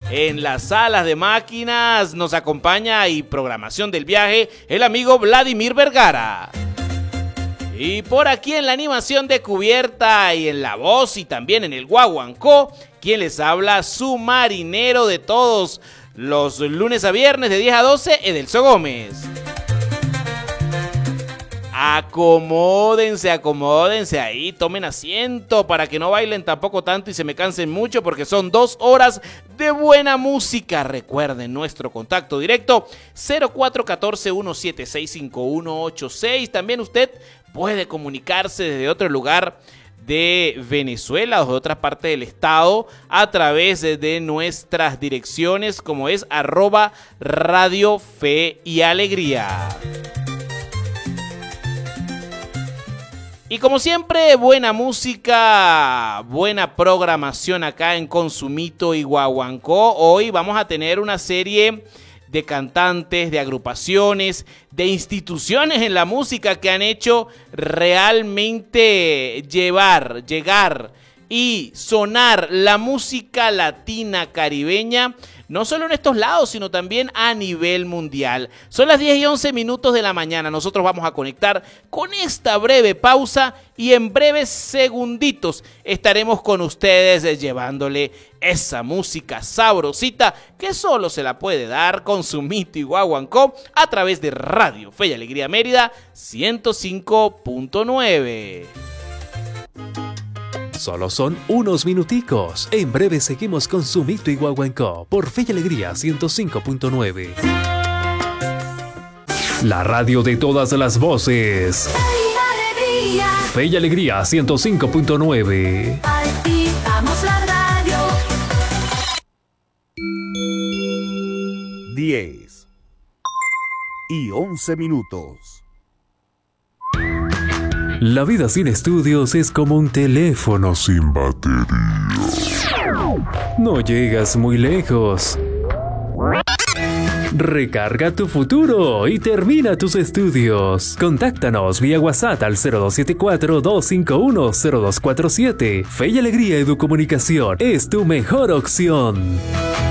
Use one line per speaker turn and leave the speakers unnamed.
En las salas de máquinas nos acompaña y programación del viaje el amigo Vladimir Vergara. Y por aquí en la animación de cubierta y en la voz y también en el guaguancó, quien les habla, su marinero de todos los lunes a viernes de 10 a 12, Edelso Gómez. Acomódense ahí, tomen asiento para que no bailen tampoco tanto y se me cansen mucho porque son 2 horas de buena música. Recuerden nuestro contacto directo 0414-176-5186. También usted puede comunicarse desde otro lugar de Venezuela o de otra parte del estado a través de nuestras direcciones como es @Radio Fe y Alegría. Y como siempre, buena música, buena programación acá en Consumito y Guaguancó. Hoy vamos a tener una serie de cantantes, de agrupaciones, de instituciones en la música que han hecho realmente llegar y sonar la música latina caribeña, no solo en estos lados, sino también a nivel mundial. Son las 10:11 de la mañana. Nosotros vamos a conectar con esta breve pausa y en breves segunditos estaremos con ustedes llevándole esa música sabrosita que solo se la puede dar Consumito y Guaguancó a través de Radio Fe y Alegría Mérida 105.9.
Solo son unos minuticos. En breve seguimos con Consumito y Guaguancó por Fe y Alegría 105.9. La radio de todas las voces. Fe y Alegría 105.9.
Activamos la radio.
10:11.
La vida sin estudios es como un teléfono sin batería. No llegas muy lejos. Recarga tu futuro y termina tus estudios. Contáctanos vía WhatsApp al 0274-251-0247. Fe y Alegría Educomunicación es tu mejor opción.